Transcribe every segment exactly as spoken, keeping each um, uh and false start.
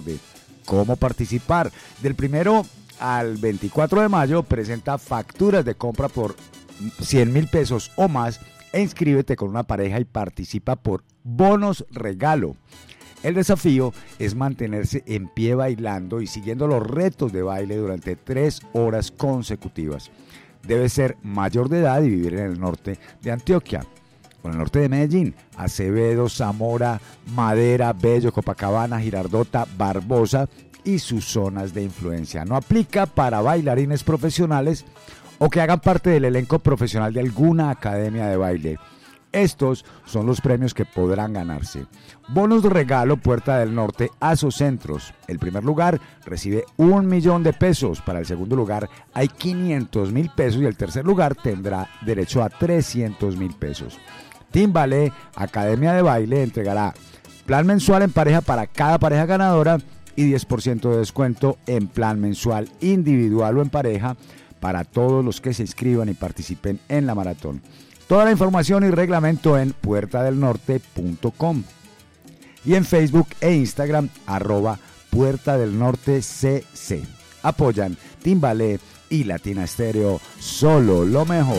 tarde. ¿Cómo participar? Del primero al veinticuatro de mayo presenta facturas de compra por cien mil pesos o más e inscríbete con una pareja y participa por bonos regalo. El desafío es mantenerse en pie bailando y siguiendo los retos de baile durante tres horas consecutivas. Debe ser mayor de edad y vivir en el norte de Antioquia, con el norte de Medellín, Acevedo, Zamora, Madera, Bello, Copacabana, Girardota, Barbosa y sus zonas de influencia. No aplica para bailarines profesionales o que hagan parte del elenco profesional de alguna academia de baile. Estos son los premios que podrán ganarse. Bonos de regalo Puerta del Norte Asocentros. El primer lugar recibe un millón de pesos. Para el segundo lugar hay quinientos mil pesos y el tercer lugar tendrá derecho a trescientos mil pesos. Team Ballet Academia de Baile entregará plan mensual en pareja para cada pareja ganadora y diez por ciento de descuento en plan mensual individual o en pareja para todos los que se inscriban y participen en la maratón. Toda la información y reglamento en puerta del norte punto com y en Facebook e Instagram arroba Puerta del Norte C C. Apoyan Team Ballet y Latina Estéreo, solo lo mejor.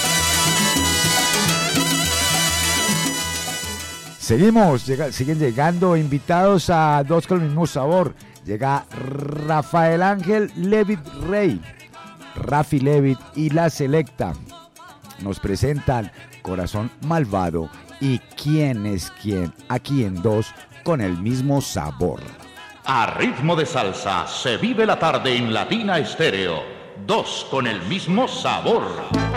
Seguimos, llega, siguen llegando invitados a Dos con el mismo sabor. Llega Rafael Ángel Levitt Rey, Rafi Levitt y La Selecta. Nos presentan Corazón Malvado y Quién es quién, aquí en Dos con el mismo sabor. A ritmo de salsa se vive la tarde en Latina Estéreo. Dos con el mismo sabor.